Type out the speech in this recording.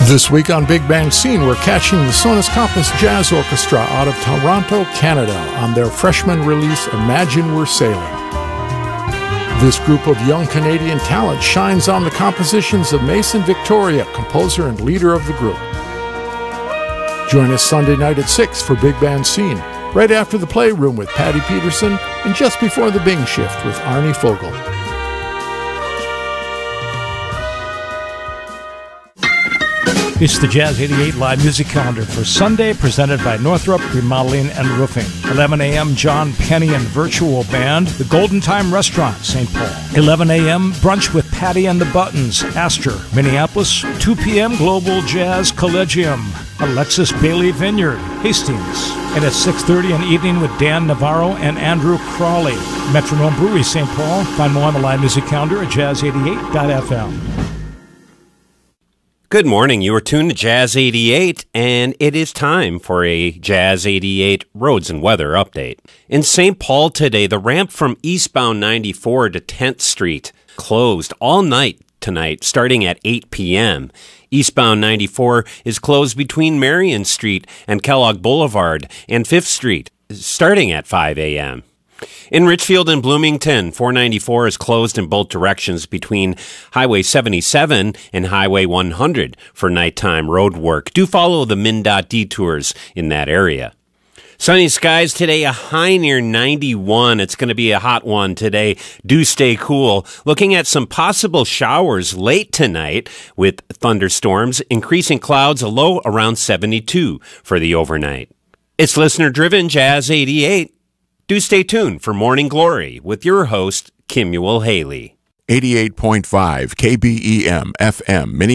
This week on Big Band Scene, we're catching the Sonus Campus Jazz Orchestra out of Toronto, Canada, on their freshman release, Imagine We're Sailing. This group of young Canadian talent shines on the compositions of Mason Victoria, composer and leader of the group. Join us Sunday night at 6 for Big Band Scene, right after the Playroom with Patty Peterson, and just before the Bing Shift with Arnie Fogel. It's the Jazz 88 live music calendar for Sunday, presented by Northrop Remodeling and Roofing. 11 a.m., John Penny and Virtual Band, the Golden Time Restaurant, St. Paul. 11 a.m., Brunch with Patty and the Buttons, Astor, Minneapolis. 2 p.m., Global Jazz Collegium, Alexis Bailey Vineyard, Hastings. And at 6:30, an evening with Dan Navarro and Andrew Crawley. Metronome Brewery, St. Paul. Find more on the live music calendar at jazz88.fm. Good morning. You are tuned to Jazz 88, and it is time for a Jazz 88 roads and weather update. In St. Paul today, the ramp from eastbound 94 to 10th Street closed all night tonight, starting at 8 p.m. Eastbound 94 is closed between Marion Street and Kellogg Boulevard and 5th Street, starting at 5 a.m. In Richfield and Bloomington, 494 is closed in both directions between Highway 77 and Highway 100 for nighttime road work. Do follow the MnDOT detours in that area. Sunny skies today, a high near 91. It's going to be a hot one today. Do stay cool. Looking at some possible showers late tonight with thunderstorms, increasing clouds, a low around 72 for the overnight. It's listener-driven Jazz 88. Do stay tuned for Morning Glory with your host, Kimuel Haley. 88.5 KBEM FM, Minneapolis.